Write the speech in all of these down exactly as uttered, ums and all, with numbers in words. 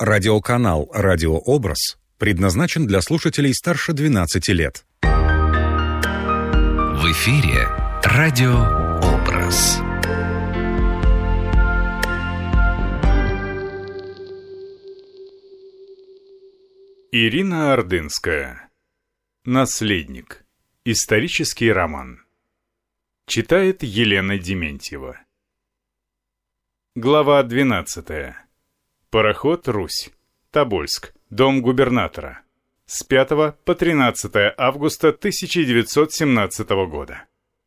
Радиоканал «Радиообраз» предназначен для слушателей старше двенадцати лет. В эфире «Радиообраз». Ирина Ордынская. Наследник. Исторический роман. Читает Елена Дементьева. Глава двенадцатая. Пароход «Русь». Тобольск. Дом губернатора. С пятого по тринадцатое августа тысяча девятьсот семнадцатого года.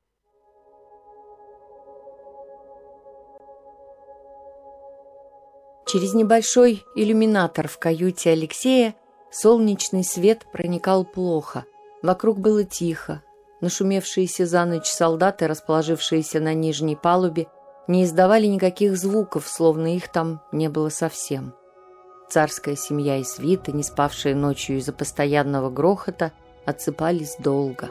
Через небольшой иллюминатор в каюте Алексея солнечный свет проникал плохо. Вокруг было тихо. Нашумевшиеся за ночь солдаты, расположившиеся на нижней палубе, не издавали никаких звуков, словно их там не было совсем. Царская семья и свита, не спавшие ночью из-за постоянного грохота, отсыпались долго.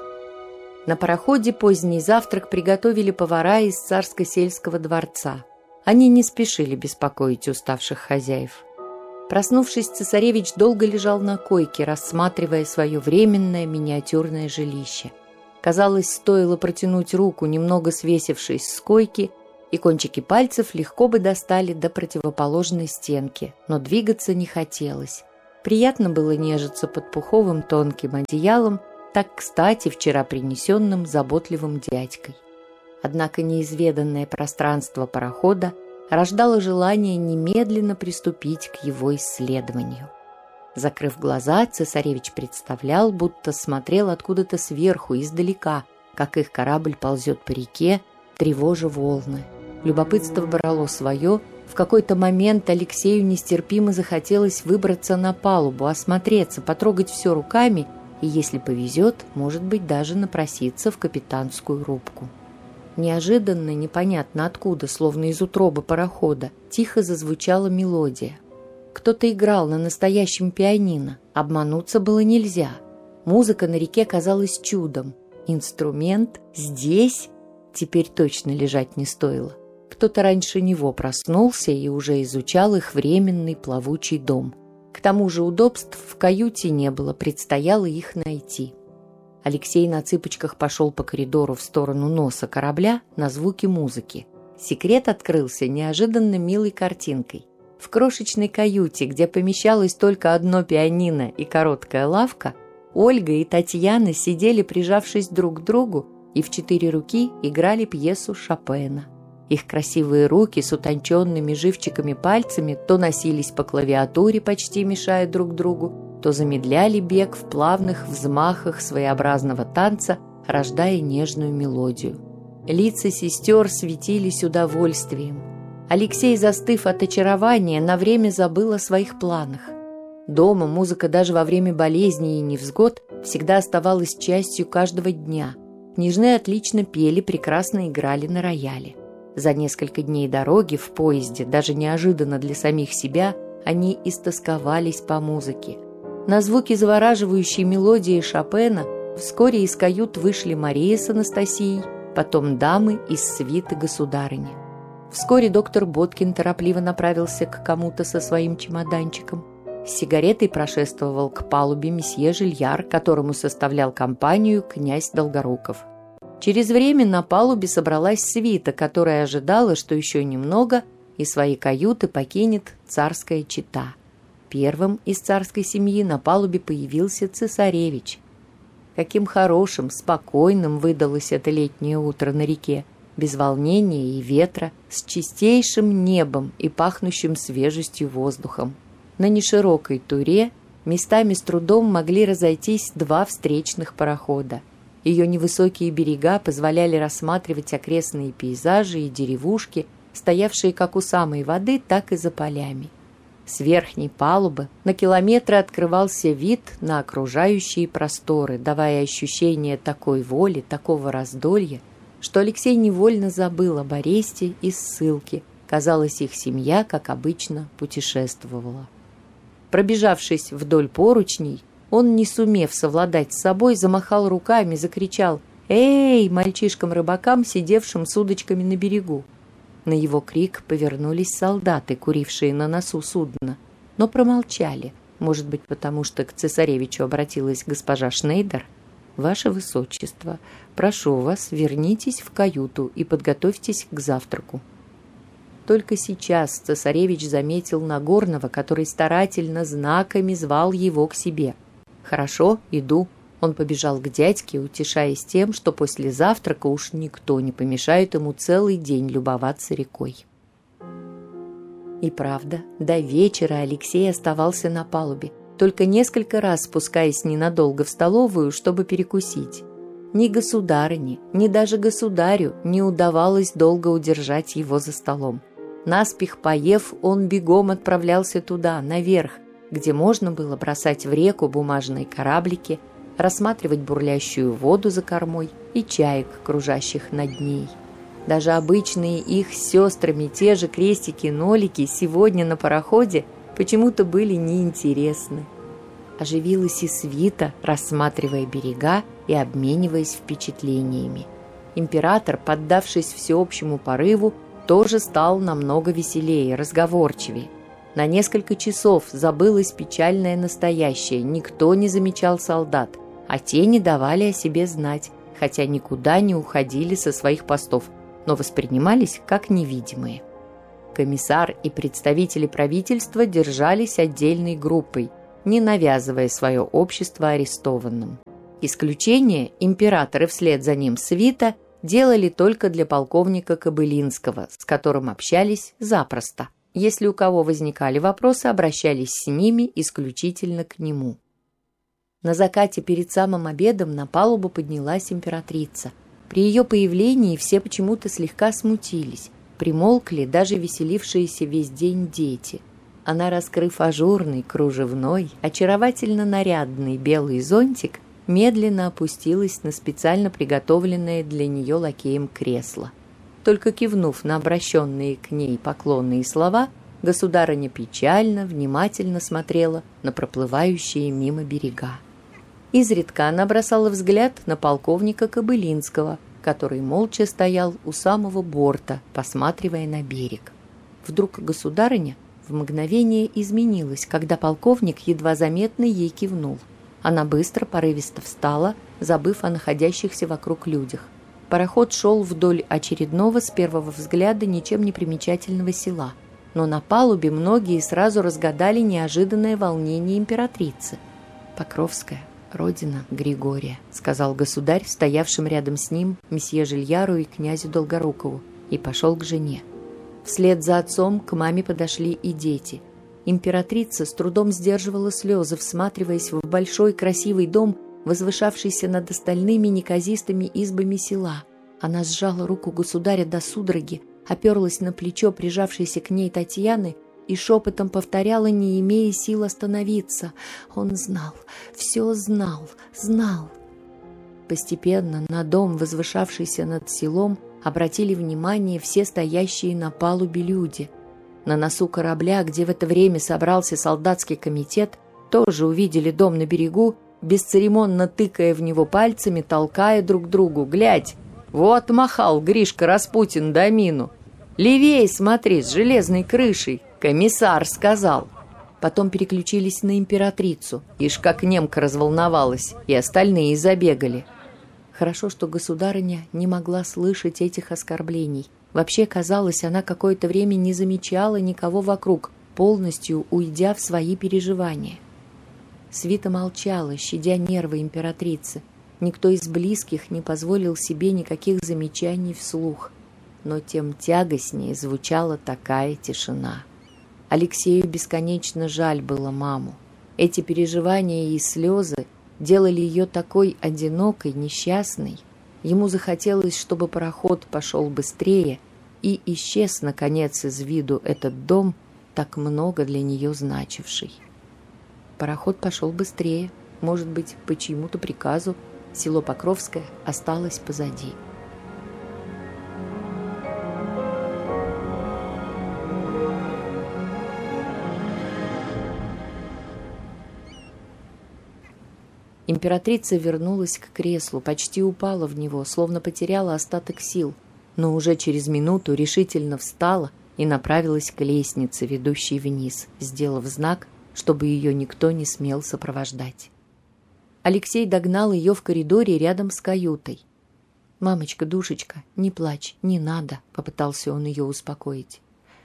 На пароходе поздний завтрак приготовили повара из царско-сельского дворца. Они не спешили беспокоить уставших хозяев. Проснувшись, цесаревич долго лежал на койке, рассматривая свое временное миниатюрное жилище. Казалось, стоило протянуть руку, немного свесившись с койки, и кончики пальцев легко бы достали до противоположной стенки, но двигаться не хотелось. Приятно было нежиться под пуховым тонким одеялом, так кстати вчера принесенным заботливым дядькой. Однако неизведанное пространство парохода рождало желание немедленно приступить к его исследованию. Закрыв глаза, цесаревич представлял, будто смотрел откуда-то сверху, издалека, как их корабль ползет по реке, тревожа волны. Любопытство брало свое. В какой-то момент Алексею нестерпимо захотелось выбраться на палубу, осмотреться, потрогать все руками и, если повезет, может быть, даже напроситься в капитанскую рубку. Неожиданно, непонятно откуда, словно из утробы парохода, тихо зазвучала мелодия. Кто-то играл на настоящем пианино. Обмануться было нельзя. Музыка на реке казалась чудом. Инструмент здесь теперь точно лежать не стоило. Кто-то раньше него проснулся и уже изучал их временный плавучий дом. К тому же удобств в каюте не было, предстояло их найти. Алексей на цыпочках пошел по коридору в сторону носа корабля на звуки музыки. Секрет открылся неожиданно милой картинкой. В крошечной каюте, где помещалось только одно пианино и короткая лавка, Ольга и Татьяна сидели, прижавшись друг к другу, и в четыре руки играли пьесу Шопена. Их красивые руки с утонченными живчиками пальцами то носились по клавиатуре, почти мешая друг другу, то замедляли бег в плавных взмахах своеобразного танца, рождая нежную мелодию. Лица сестер светились удовольствием. Алексей, застыв от очарования, на время забыл о своих планах. Дома музыка даже во время болезней и невзгод всегда оставалась частью каждого дня. Княжны отлично пели, прекрасно играли на рояле. За несколько дней дороги в поезде, даже неожиданно для самих себя, они истосковались по музыке. На звуки завораживающей мелодии Шопена вскоре из кают вышли Мария с Анастасией, потом дамы из свиты государыни. Вскоре доктор Боткин торопливо направился к кому-то со своим чемоданчиком. С сигаретой прошествовал к палубе месье Жильяр, которому составлял компанию князь Долгоруков. Через время на палубе собралась свита, которая ожидала, что еще немного, и свои каюты покинет царская чета. Первым из царской семьи на палубе появился цесаревич. Каким хорошим, спокойным выдалось это летнее утро на реке, без волнения и ветра, с чистейшим небом и пахнущим свежестью воздухом. На неширокой туре местами с трудом могли разойтись два встречных парохода. Ее невысокие берега позволяли рассматривать окрестные пейзажи и деревушки, стоявшие как у самой воды, так и за полями. С верхней палубы на километры открывался вид на окружающие просторы, давая ощущение такой воли, такого раздолья, что Алексей невольно забыл об аресте и ссылке. Казалось, их семья, как обычно, путешествовала. Пробежавшись вдоль поручней, он, не сумев совладать с собой, замахал руками, закричал «Эй!» мальчишкам-рыбакам, сидевшим с удочками на берегу. На его крик повернулись солдаты, курившие на носу судна. но промолчали, может быть, потому что к цесаревичу обратилась госпожа Шнейдер. «Ваше Высочество, прошу вас, вернитесь в каюту и подготовьтесь к завтраку». Только сейчас цесаревич заметил Нагорного, который старательно знаками звал его к себе. «Хорошо, иду». Он побежал к дядьке, утешаясь тем, что после завтрака уж никто не помешает ему целый день любоваться рекой. И правда, до вечера Алексей оставался на палубе, только несколько раз спускаясь ненадолго в столовую, чтобы перекусить. Ни государыне, ни даже государю не удавалось долго удержать его за столом. Наспех поев, он бегом отправлялся туда, наверх, где можно было бросать в реку бумажные кораблики, рассматривать бурлящую воду за кормой и чаек, кружащих над ней. Даже обычные их с сестрами те же крестики-нолики сегодня на пароходе почему-то были неинтересны. Оживилась и свита, рассматривая берега и обмениваясь впечатлениями. Император, поддавшись всеобщему порыву, тоже стал намного веселее, разговорчивее. На несколько часов забылось печальное настоящее, никто не замечал солдат, а те не давали о себе знать, хотя никуда не уходили со своих постов, но воспринимались как невидимые. Комиссар и представители правительства держались отдельной группой, не навязывая свое общество арестованным. Исключение император и вслед за ним свита делали только для полковника Кобылинского, с которым общались запросто. Если у кого возникали вопросы, обращались с ними исключительно к нему. На закате перед самым обедом на палубу поднялась императрица. При ее появлении все почему-то слегка смутились, примолкли даже веселившиеся весь день дети. Она, раскрыв ажурный, кружевной, очаровательно нарядный белый зонтик, медленно опустилась на специально приготовленное для нее лакеем кресло. Только кивнув на обращенные к ней поклонные слова, государыня печально, внимательно смотрела на проплывающие мимо берега. Изредка она бросала взгляд на полковника Кобылинского, который молча стоял у самого борта, посматривая на берег. Вдруг государыня в мгновение изменилась, когда полковник едва заметно ей кивнул. Она быстро, порывисто встала, забыв о находящихся вокруг людях. Пароход шел вдоль очередного, с первого взгляда, ничем не примечательного села. Но на палубе многие сразу разгадали неожиданное волнение императрицы. «Покровская, родина Григория», — сказал государь, стоявшим рядом с ним, месье Жильяру и князю Долгорукову, и пошел к жене. Вслед за отцом к маме подошли и дети. Императрица с трудом сдерживала слезы, всматриваясь в большой красивый дом, возвышавшийся над остальными неказистыми избами села. Она сжала руку государя до судороги, оперлась на плечо прижавшейся к ней Татьяны и шепотом повторяла, не имея сил остановиться: «Он знал, все знал, знал». Постепенно на дом, возвышавшийся над селом, обратили внимание все стоящие на палубе люди. На носу корабля, где в это время собрался солдатский комитет, тоже увидели дом на берегу, бесцеремонно тыкая в него пальцами, толкая друг другу: «Глядь, вот махал Гришка Распутин домину! Левей смотри, с железной крышей! Комиссар сказал!» Потом переключились на императрицу. Ишь, как немка разволновалась, и остальные забегали. Хорошо, что государыня не могла слышать этих оскорблений. Вообще, казалось, она какое-то время не замечала никого вокруг, полностью уйдя в свои переживания. Свита молчала, щадя нервы императрицы. Никто из близких не позволил себе никаких замечаний вслух. Но тем тягостнее звучала такая тишина. Алексею бесконечно жаль было маму. Эти переживания и слезы делали ее такой одинокой, несчастной. Ему захотелось, чтобы пароход пошел быстрее и исчез, наконец, из виду этот дом, так много для нее значивший. Пароход пошел быстрее, может быть, по чьему-то приказу. Село Покровское осталось позади. Императрица вернулась к креслу, почти упала в него, словно потеряла остаток сил, но уже через минуту решительно встала, и направилась к лестнице, ведущей вниз, сделав знак, чтобы ее никто не смел сопровождать. Алексей догнал ее в коридоре рядом с каютой. «Мамочка, душечка, не плачь, не надо», — попытался он ее успокоить.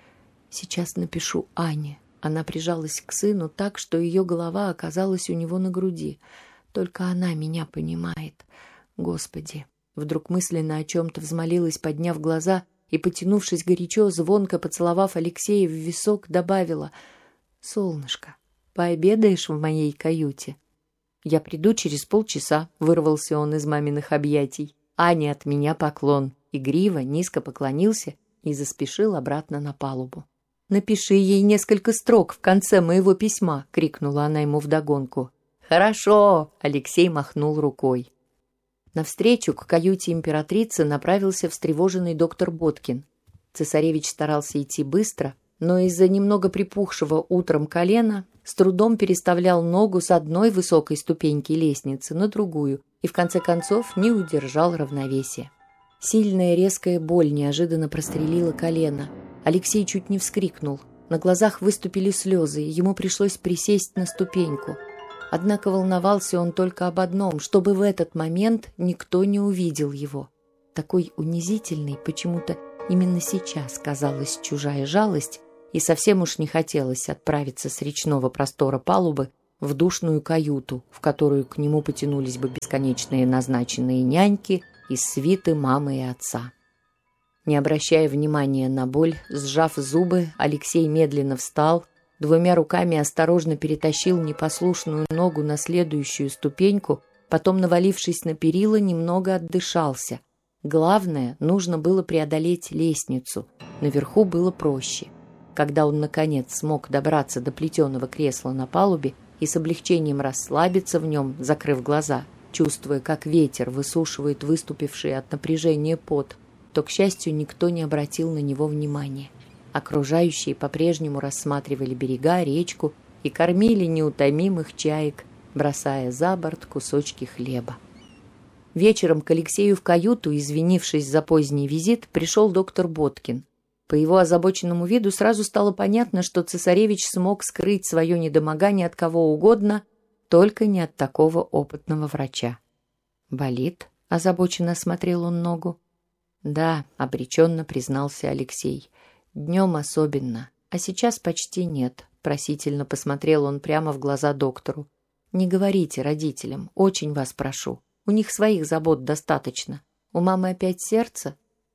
«Сейчас напишу Ане». Она прижалась к сыну так, что ее голова оказалась у него на груди. «Только она меня понимает. Господи!» Вдруг мысленно о чем-то взмолилась, подняв глаза, и, потянувшись горячо, звонко поцеловав Алексея в висок, добавила: «Солнышко, пообедаешь в моей каюте?» «Я приду через полчаса», — вырвался он из маминых объятий. Ане от меня поклон. Игриво, низко поклонился и заспешил обратно на палубу. «Напиши ей несколько строк в конце моего письма», — крикнула она ему вдогонку. «Хорошо», — Алексей махнул рукой. Навстречу к каюте императрицы направился встревоженный доктор Боткин. Цесаревич старался идти быстро, но из-за немного припухшего утром колена с трудом переставлял ногу с одной высокой ступеньки лестницы на другую и в конце концов не удержал равновесия. Сильная резкая боль неожиданно прострелила колено. Алексей чуть не вскрикнул. На глазах выступили слезы, и ему пришлось присесть на ступеньку. Однако волновался он только об одном, чтобы в этот момент никто не увидел его. Такой унизительной почему-то именно сейчас казалась чужая жалость, и совсем уж не хотелось отправиться с речного простора палубы в душную каюту, в которую к нему потянулись бы бесконечные назначенные няньки из свиты мамы и отца. Не обращая внимания на боль, сжав зубы, Алексей медленно встал, двумя руками осторожно перетащил непослушную ногу на следующую ступеньку, потом, навалившись на перила, немного отдышался. Главное, нужно было преодолеть лестницу. Наверху было проще. Когда он, наконец, смог добраться до плетеного кресла на палубе и с облегчением расслабиться в нем, закрыв глаза, чувствуя, как ветер высушивает выступивший от напряжения пот, то, к счастью, никто не обратил на него внимания. Окружающие по-прежнему рассматривали берега, речку и кормили неутомимых чаек, бросая за борт кусочки хлеба. Вечером к Алексею в каюту, извинившись за поздний визит, пришел доктор Боткин. По его озабоченному виду сразу стало понятно, что цесаревич смог скрыть свое недомогание от кого угодно, только не от такого опытного врача. «Болит?» — озабоченно осмотрел он ногу. «Да», — обреченно признался Алексей. «Днем особенно, а сейчас почти нет», — просительно посмотрел он прямо в глаза доктору. «Не говорите родителям, очень вас прошу. У них своих забот достаточно. У мамы опять сердце?»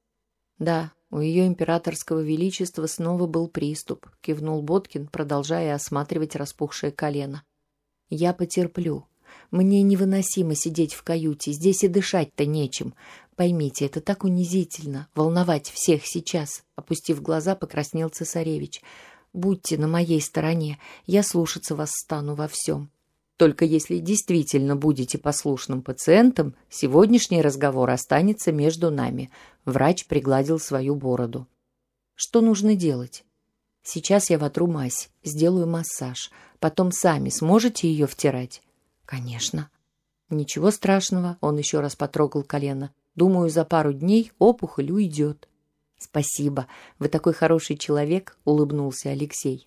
«Да, у ее императорского величества снова был приступ», — кивнул Боткин, продолжая осматривать распухшее колено. «Я потерплю. Мне невыносимо сидеть в каюте, здесь и дышать-то нечем. Поймите, это так унизительно, волновать всех сейчас», — опустив глаза, покраснел цесаревич. «Будьте на моей стороне, я слушаться вас стану во всем. Только если действительно будете послушным пациентом, сегодняшний разговор останется между нами», — врач пригладил свою бороду. «Что нужно делать?» «Сейчас я вотру мазь, сделаю массаж. Потом сами сможете ее втирать?» «Конечно». «Ничего страшного», — он еще раз потрогал колено. «Думаю, за пару дней опухоль уйдет». «Спасибо, вы такой хороший человек», — улыбнулся Алексей.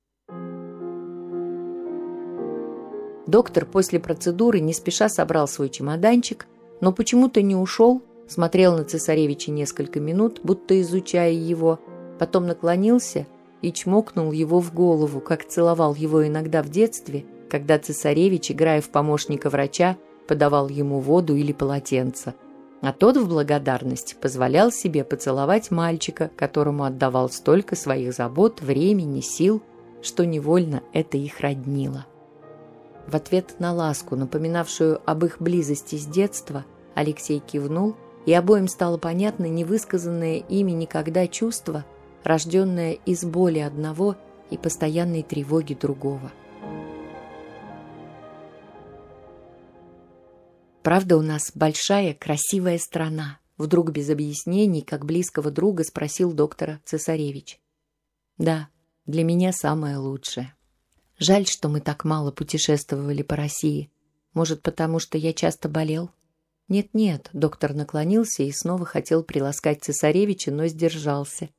Доктор после процедуры не спеша собрал свой чемоданчик, но почему-то не ушел, смотрел на цесаревича несколько минут, будто изучая его, потом наклонился и чмокнул его в голову, как целовал его иногда в детстве, когда цесаревич, играя в помощника врача, подавал ему воду или полотенце. А тот в благодарность позволял себе поцеловать мальчика, которому отдавал столько своих забот, времени, сил, что невольно это их роднило. В ответ на ласку, напоминавшую об их близости с детства, Алексей кивнул, и обоим стало понятно невысказанное ими никогда чувство, рожденное из боли одного и постоянной тревоги другого. «Правда, у нас большая, красивая страна?» Вдруг без объяснений, как близкого друга, спросил доктора цесаревич. «Да, для меня самое лучшее. Жаль, что мы так мало путешествовали по России. Может, потому что я часто болел?» «Нет-нет», — доктор наклонился и снова хотел приласкать цесаревича, но сдержался.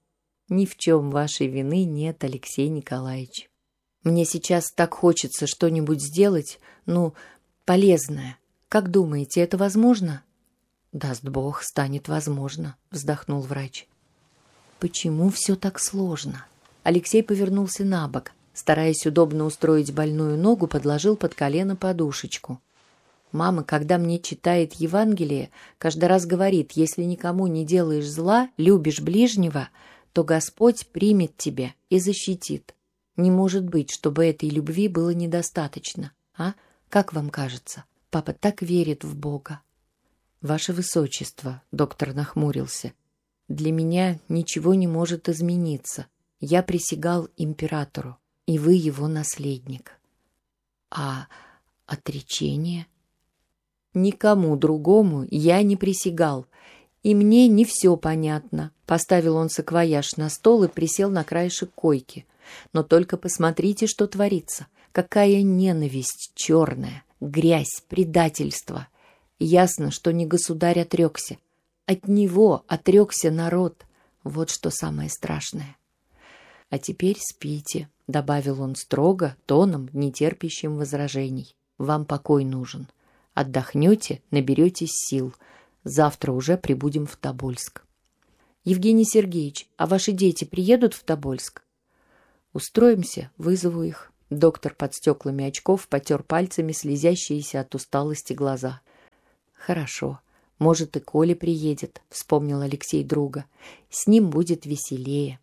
Ни в чем вашей вины нет, Алексей Николаевич. Мне сейчас так хочется что-нибудь сделать, ну, полезное. Как думаете, это возможно? Даст Бог, станет возможно, вздохнул врач. Почему все так сложно? Алексей повернулся на бок, стараясь удобно устроить больную ногу, подложил под колено подушечку. Мама, когда мне читает Евангелие, каждый раз говорит: если никому не делаешь зла, любишь ближнего, то Господь примет тебя и защитит. Не может быть, чтобы этой любви было недостаточно. А? Как вам кажется? Папа так верит в Бога. Ваше Высочество, доктор нахмурился, для меня ничего не может измениться. Я присягал императору, и вы его наследник. А отречение? Никому другому я не присягал, и мне не все понятно. Поставил он саквояж на стол и присел на краешек койки. Но только посмотрите, что творится. Какая ненависть черная, грязь, предательство. Ясно, что не государь отрекся. От него отрекся народ. Вот что самое страшное. А теперь спите, добавил он строго, тоном, нетерпящим возражений. Вам покой нужен. Отдохнете, наберетесь сил. Завтра уже прибудем в Тобольск. Евгений Сергеевич, а ваши дети приедут в Тобольск? Устроимся, вызову их. Доктор под стеклами очков потер пальцами слезящиеся от усталости глаза. Хорошо. Может, и Коля приедет, вспомнил Алексей друга. С ним будет веселее.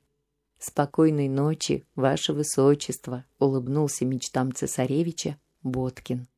Спокойной ночи, ваше Высочество, улыбнулся мечтам цесаревича Боткин.